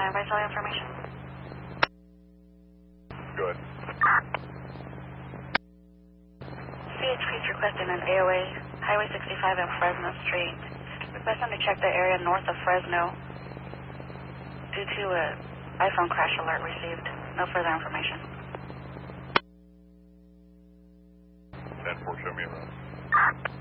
advise all information. Good. CHP's requesting an AOA, Highway 65 and Fresno Street. Requesting to check the area north of Fresno due to an iPhone crash alert received. No further information. 10-4, show me around.